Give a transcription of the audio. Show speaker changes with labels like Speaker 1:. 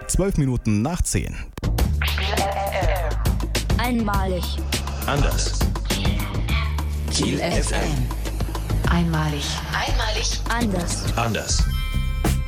Speaker 1: 12 Minuten nach 10.
Speaker 2: Einmalig.
Speaker 3: Anders.
Speaker 4: Kiel FM. Einmalig.
Speaker 2: Anders.
Speaker 3: Anders.